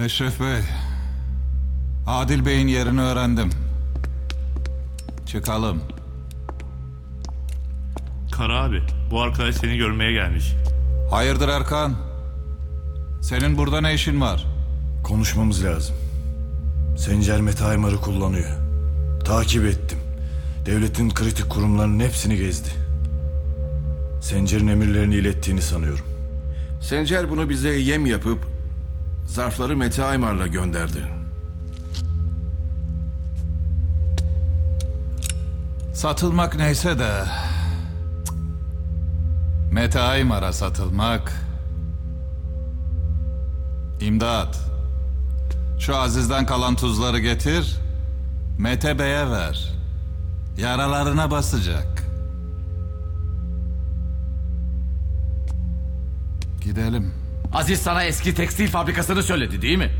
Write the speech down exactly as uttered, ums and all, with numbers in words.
Eşref Bey, Adil Bey'in yerini öğrendim. Çıkalım. Kara abi, bu arkadaş seni görmeye gelmiş. Hayırdır Erkan? Senin burada ne işin var? Konuşmamız lazım. Sencer Mete Aymar'ı kullanıyor. Takip ettim. Devletin kritik kurumlarının hepsini gezdi. Sencer'in emirlerini ilettiğini sanıyorum. Sencer bunu bize yem yapıp zarfları Mete Aymar'la gönderdi. Satılmak neyse de... Cık. Mete Aymar'a satılmak... İmdat. Şu Aziz'den kalan tuzları getir... Mete Bey'e ver. Yaralarına basacak. Gidelim. Aziz sana eski tekstil fabrikasını söyledi değil mi?